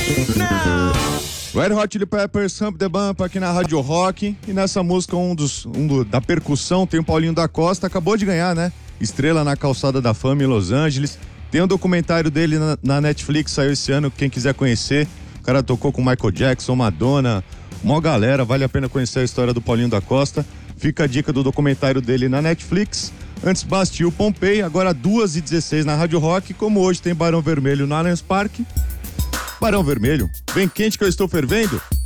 Red Hot Chili Peppers, Hump the Bump aqui na Rádio Rock. E nessa música, da percussão, tem o Paulinho da Costa, acabou de ganhar, né? Estrela na Calçada da Fama em Los Angeles. Tem um documentário dele na Netflix, saiu esse ano, quem quiser conhecer. O cara tocou com Michael Jackson, Madonna, mó galera, vale a pena conhecer a história do Paulinho da Costa. Fica a dica do documentário dele na Netflix. Antes Bastille, Pompei, agora 2h16 na Rádio Rock, como hoje tem Barão Vermelho no Allianz Parque. Barão Vermelho, bem quente que eu estou fervendo.